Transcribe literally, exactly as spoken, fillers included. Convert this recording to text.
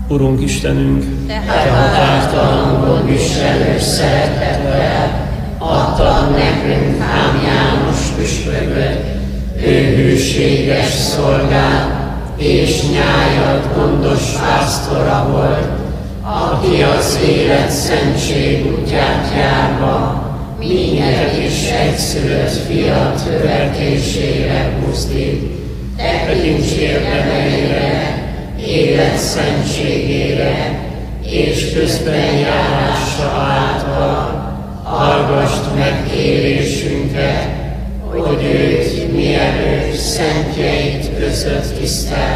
Urunk Istenünk, Te határtalanul viselő szeretettel adtad nekünk ám János püspököt, ő hűséges szolgád és nyájad gondos pásztora volt, aki az élet szentség útját járva minket is egyszülött fiat követésére buzdít. Tekints érdemeire, élet szentségére és közben járása által hallgassd meg kérésünket, hogy őt mielőtt szentjeit között tisztelhetjük.